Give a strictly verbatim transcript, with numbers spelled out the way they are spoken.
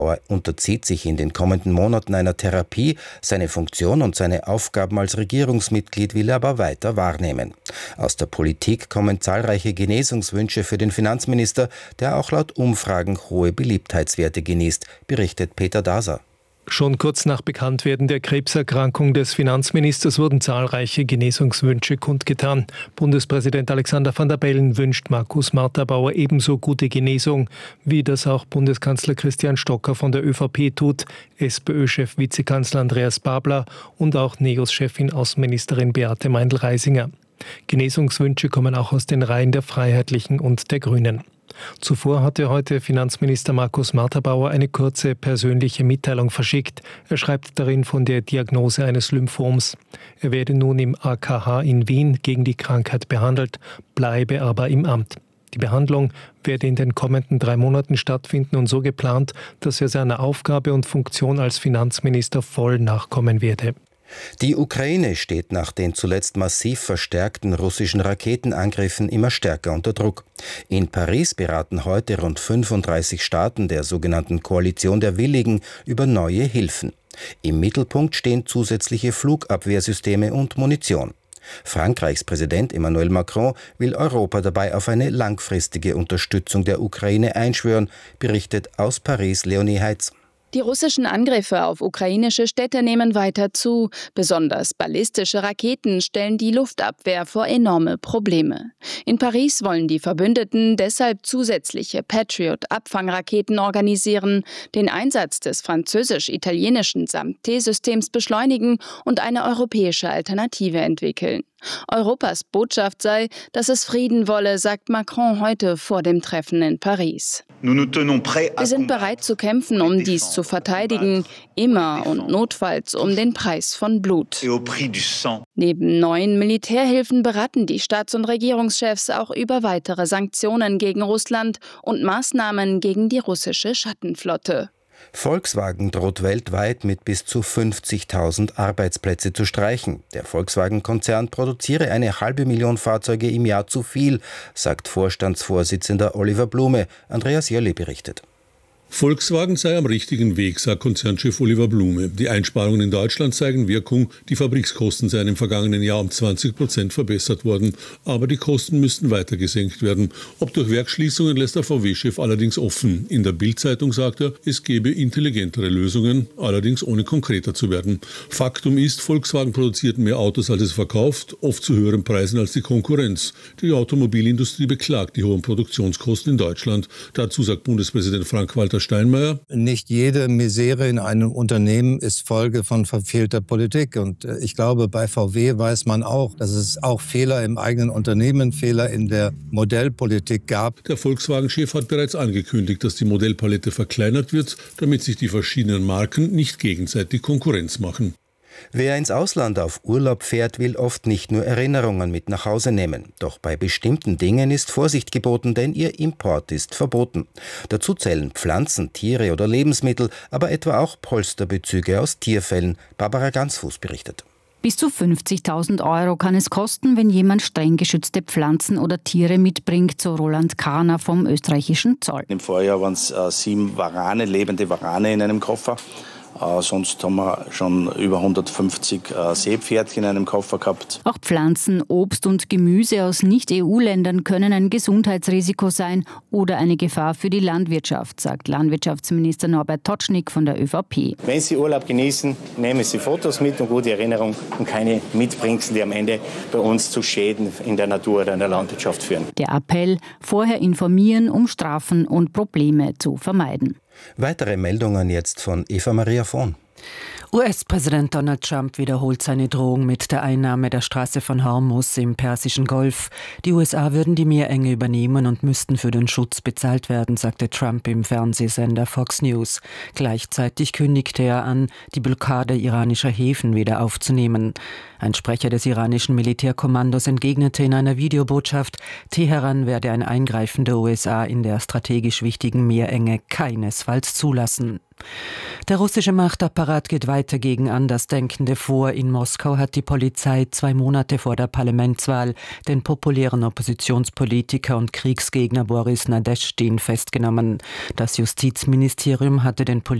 Er unterzieht sich in den kommenden Monaten einer Therapie. Seine Funktion und seine Aufgaben als Regierungsmitglied will er aber weiter wahrnehmen. Aus der Politik kommen zahlreiche Genesungswünsche für den Finanzminister, der auch laut Umfragen hohe Beliebtheitswerte genießt, berichtet Peter Daser. Schon kurz nach Bekanntwerden der Krebserkrankung des Finanzministers wurden zahlreiche Genesungswünsche kundgetan. Bundespräsident Alexander Van der Bellen wünscht Markus Marthabauer ebenso gute Genesung, wie das auch Bundeskanzler Christian Stocker von der ÖVP tut, SPÖ-Chef Vizekanzler Andreas Babler und auch NEOS-Chefin Außenministerin Beate Meindl-Reisinger. Genesungswünsche kommen auch aus den Reihen der Freiheitlichen und der Grünen. Zuvor hatte heute Finanzminister Markus Marthabauer eine kurze persönliche Mitteilung verschickt. Er schreibt darin von der Diagnose eines Lymphoms. Er werde nun im A K H in Wien gegen die Krankheit behandelt, bleibe aber im Amt. Die Behandlung werde in den kommenden drei Monaten stattfinden und so geplant, dass er seiner Aufgabe und Funktion als Finanzminister voll nachkommen werde. Die Ukraine steht nach den zuletzt massiv verstärkten russischen Raketenangriffen immer stärker unter Druck. In Paris beraten heute rund fünfunddreißig Staaten der sogenannten Koalition der Willigen über neue Hilfen. Im Mittelpunkt stehen zusätzliche Flugabwehrsysteme und Munition. Frankreichs Präsident Emmanuel Macron will Europa dabei auf eine langfristige Unterstützung der Ukraine einschwören, berichtet aus Paris Leonie Heitz. Die russischen Angriffe auf ukrainische Städte nehmen weiter zu. Besonders ballistische Raketen stellen die Luftabwehr vor enorme Probleme. In Paris wollen die Verbündeten deshalb zusätzliche Patriot-Abfangraketen organisieren, den Einsatz des französisch-italienischen S A M T-Systems beschleunigen und eine europäische Alternative entwickeln. Europas Botschaft sei, dass es Frieden wolle, sagt Macron heute vor dem Treffen in Paris. Wir sind bereit zu kämpfen, um dies zu verteidigen, immer und notfalls um den Preis von Blut. Neben neuen Militärhilfen beraten die Staats- und Regierungschefs auch über weitere Sanktionen gegen Russland und Maßnahmen gegen die russische Schattenflotte. Volkswagen droht weltweit mit bis zu fünfzigtausend Arbeitsplätze zu streichen. Der Volkswagen-Konzern produziere eine halbe Million Fahrzeuge im Jahr zu viel, sagt Vorstandsvorsitzender Oliver Blume. Andreas Jölli berichtet. Volkswagen sei am richtigen Weg, sagt Konzernchef Oliver Blume. Die Einsparungen in Deutschland zeigen Wirkung. Die Fabrikskosten seien im vergangenen Jahr um zwanzig Prozent verbessert worden. Aber die Kosten müssten weiter gesenkt werden. Ob durch Werksschließungen, lässt der V W-Chef allerdings offen. In der Bild-Zeitung sagt er, es gebe intelligentere Lösungen, allerdings ohne konkreter zu werden. Faktum ist, Volkswagen produziert mehr Autos, als es verkauft, oft zu höheren Preisen als die Konkurrenz. Die Automobilindustrie beklagt die hohen Produktionskosten in Deutschland. Dazu sagt Bundespräsident Frank-Walter Steinmeier. Nicht jede Misere in einem Unternehmen ist Folge von verfehlter Politik. Und ich glaube, bei V W weiß man auch, dass es auch Fehler im eigenen Unternehmen, Fehler in der Modellpolitik gab. Der Volkswagen-Chef hat bereits angekündigt, dass die Modellpalette verkleinert wird, damit sich die verschiedenen Marken nicht gegenseitig Konkurrenz machen. Wer ins Ausland auf Urlaub fährt, will oft nicht nur Erinnerungen mit nach Hause nehmen. Doch bei bestimmten Dingen ist Vorsicht geboten, denn ihr Import ist verboten. Dazu zählen Pflanzen, Tiere oder Lebensmittel, aber etwa auch Polsterbezüge aus Tierfellen. Barbara Gansfuß berichtet. Bis zu fünfzigtausend Euro kann es kosten, wenn jemand streng geschützte Pflanzen oder Tiere mitbringt, so Roland Kahner vom österreichischen Zoll. Im Vorjahr waren es äh, sieben Warane, lebende Warane in einem Koffer. Äh, sonst haben wir schon über hundertfünfzig äh, Seepferdchen in einem Koffer gehabt. Auch Pflanzen, Obst und Gemüse aus Nicht-E U-Ländern können ein Gesundheitsrisiko sein oder eine Gefahr für die Landwirtschaft, sagt Landwirtschaftsminister Norbert Totschnig von der ÖVP. Wenn Sie Urlaub genießen, nehmen Sie Fotos mit und gute Erinnerung und keine Mitbringsel, die am Ende bei uns zu Schäden in der Natur oder in der Landwirtschaft führen. Der Appell, vorher informieren, um Strafen und Probleme zu vermeiden. Weitere Meldungen jetzt von Eva Maria Vohn. U S-Präsident Donald Trump wiederholt seine Drohung mit der Einnahme der Straße von Hormuz im Persischen Golf. Die U S A würden die Meerenge übernehmen und müssten für den Schutz bezahlt werden, sagte Trump im Fernsehsender Fox News. Gleichzeitig kündigte er an, die Blockade iranischer Häfen wieder aufzunehmen. Ein Sprecher des iranischen Militärkommandos entgegnete in einer Videobotschaft, Teheran werde ein Eingreifen der U S A in der strategisch wichtigen Meerenge keinesfalls zulassen. Der russische Machtapparat geht weiter weiter gegen Andersdenkende vor. In Moskau hat die Polizei zwei Monate vor der Parlamentswahl den populären Oppositionspolitiker und Kriegsgegner Boris Nadeschdin festgenommen. Das Justizministerium hatte den Politiker